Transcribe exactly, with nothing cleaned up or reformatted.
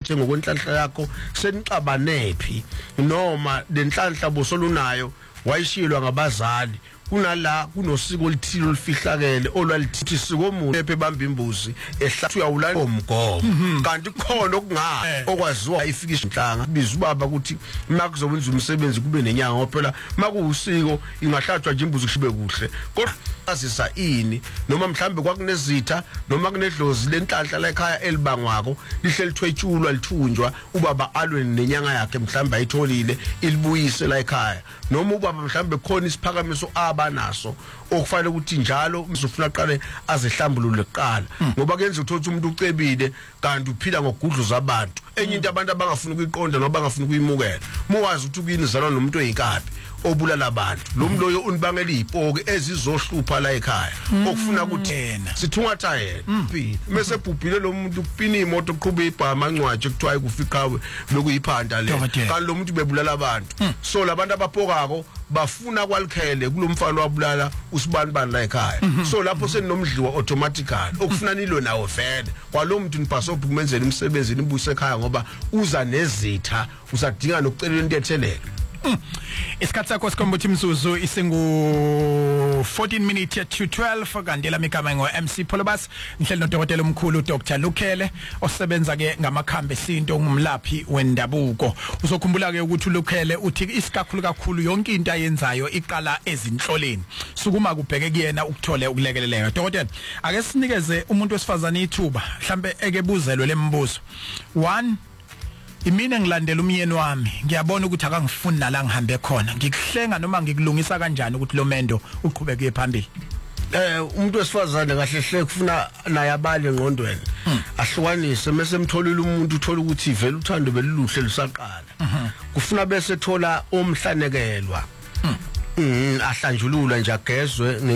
ukuthi ngokwenhlanhla yakho senixabanephi noma lenhlanhla bosolunayo wayishilwa ngabazali kunala kunosiko olithile olifihlakele olwalithi sikomuntu ebamba imbuzi ehlathwa uyawulala omgomo kanti khona okungayo okwaziwa ifikisha inhlanga biza ubaba ukuthi makuzowenza umsebenzi kube nenyanga ngophela makuwusiko ingahlathwa nje imbuzi kushibe kuhle kodwa azisa ini noma mhlambe kwakunezitha noma kunedlozi lenhlanhla la ekhaya elibangwako lihle lithwetshulwa lithunjwa ubaba alwe nenyanga yakhe mhlambe ayitholile ilibuyise la ekhaya noma ubaba mhlambe khona isiphakamiso abanaso okufanele ukuthi njalo umsufuna aqale azihlambulule kuqala ngoba kuyenza ukuthi umuntu ucebile kanti uphila ngogudluza abantu enye into abantu abangafuni ukuyiqonda noma bangafuni ukuyimukela muwazi ukuthi ukuyini zalwa nomuntu oyinkabi obulala abantu lo muntu loyo unibangela izipoke ezizohlupha la ekhaya okufuna ukuthi yena sithungatha yena phila mase bhubhile lo muntu kupina imoto uqhubha ibhama ancwaje kuthiwa ayikufiqawe lokuyiphanda le kanti lo muntu bebulala abantu so labantu abapokako bafuna kwalikhele kulomfana wabulala usibani bani la ekhaya so lapho seninomdliwa automatically okufuna nilo nawo vele kwalo muntu niphaso ukumenzela imisebenzi nibuyise ekhaya ngoba uza nezitha usadinga nokucelela into etheleke. Isikhathi sakho sikombothi imzuzu isingu fourteen minutes to twelve kandela mikama ngo M C Polobas ngihleli nodokotela omkhulu Dr Lukhele osebenza ke ngamakhambe esinto ungumlaphi wendabuko uzokhumbula ke ukuthi uLukhele uthi isikakhulu kakhulu yonke into ayenzayo iqala ezinhloleni sukuma kubheke kuyena ukuthole ukulekeleleka dokotela ake sinikeze umuntu wesifazane ithuba mhlambe ekebuzelwe lembuzo one imina ngilandela umyeni wami ngiyabona ukuthi akangifuni nala ngihambe khona ngikuhlenga noma ngikulungisa kanjani ukuthi lo mendo uqhubeke phambili eh umuntu wesifazane kahle hle kufuna naye abale ngqondweni ahlukanise mase mtholile umuntu uthola ukuthi vele uthando beliluhle lusaqala kufuna bese thola omhlanekelwa mhm ahlanjulula nje agezwe